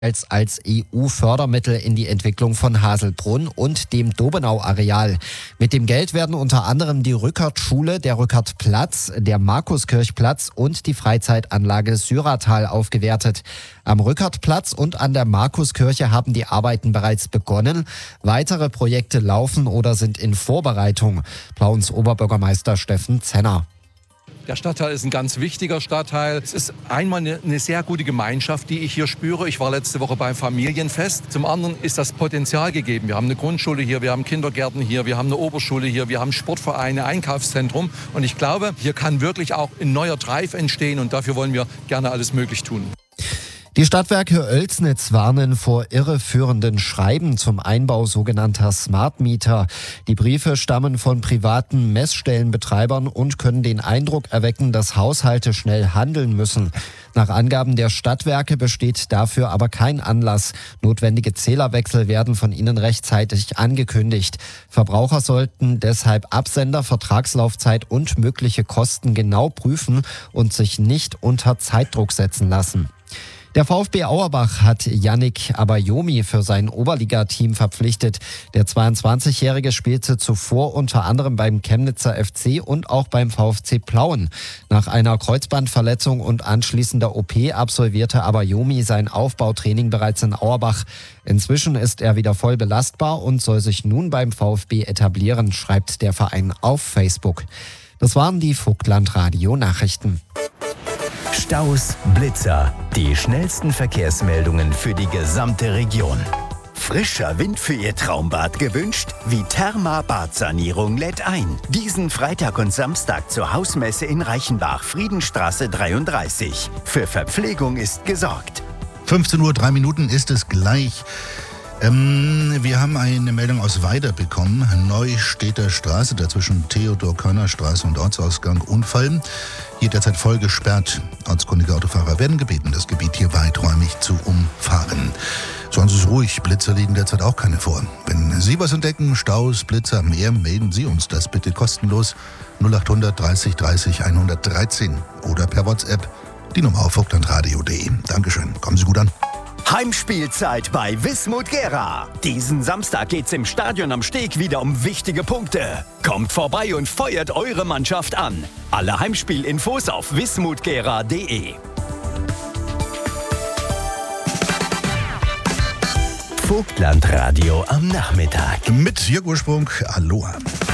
als EU-Fördermittel in die Entwicklung von Haselbrunn und dem Dobenau-Areal. Mit dem Geld werden unter anderem die Rückert-Schule, der Rückert-Platz, der Markuskirchplatz und die Freizeitanlage Syratal aufgewertet. Am Rückert-Platz und an der Markuskirche haben die Arbeiten bereits begonnen. Weitere Projekte laufen oder sind in Vorbereitung. Plauens Oberbürgermeister Steffen Zenner. Der Stadtteil ist ein ganz wichtiger Stadtteil. Es ist einmal eine sehr gute Gemeinschaft, die ich hier spüre. Ich war letzte Woche beim Familienfest. Zum anderen ist das Potenzial gegeben. Wir haben eine Grundschule hier, wir haben Kindergärten hier, wir haben eine Oberschule hier, wir haben Sportvereine, Einkaufszentrum. Und ich glaube, hier kann wirklich auch ein neuer Drive entstehen und dafür wollen wir gerne alles möglich tun. Die Stadtwerke Oelsnitz warnen vor irreführenden Schreiben zum Einbau sogenannter Smart Meter. Die Briefe stammen von privaten Messstellenbetreibern und können den Eindruck erwecken, dass Haushalte schnell handeln müssen. Nach Angaben der Stadtwerke besteht dafür aber kein Anlass. Notwendige Zählerwechsel werden von ihnen rechtzeitig angekündigt. Verbraucher sollten deshalb Absender, Vertragslaufzeit und mögliche Kosten genau prüfen und sich nicht unter Zeitdruck setzen lassen. Der VfB Auerbach hat Yannick Abayomi für sein Oberligateam verpflichtet. Der 22-Jährige spielte zuvor unter anderem beim Chemnitzer FC und auch beim VfC Plauen. Nach einer Kreuzbandverletzung und anschließender OP absolvierte Abayomi sein Aufbautraining bereits in Auerbach. Inzwischen ist er wieder voll belastbar und soll sich nun beim VfB etablieren, schreibt der Verein auf Facebook. Das waren die Vogtland Radio Nachrichten. Staus, Blitzer, die schnellsten Verkehrsmeldungen für die gesamte Region. Frischer Wind für Ihr Traumbad gewünscht? Viterma Badsanierung lädt ein. Diesen Freitag und Samstag zur Hausmesse in Reichenbach, Friedenstraße 33. Für Verpflegung ist gesorgt. 15:03 ist es gleich. Wir haben eine Meldung aus Weida bekommen. Neustädter Straße, dazwischen Theodor-Körner-Straße und Ortsausgang Unfall. Hier derzeit voll gesperrt. Ortskundige Autofahrer werden gebeten, das Gebiet hier weiträumig zu umfahren. Sonst ist es ruhig. Blitzer liegen derzeit auch keine vor. Wenn Sie was entdecken, Staus, Blitzer, mehr, melden Sie uns das bitte kostenlos. 0800 30 30 113 oder per WhatsApp die Nummer auf vogtlandradio.de. Dankeschön. Kommen Sie gut an. Heimspielzeit bei Wismut Gera. Diesen Samstag geht's im Stadion am Steg wieder um wichtige Punkte. Kommt vorbei und feuert eure Mannschaft an. Alle Heimspielinfos auf wismutgera.de. Vogtlandradio am Nachmittag. Mit Jörg Ursprung. Aloha.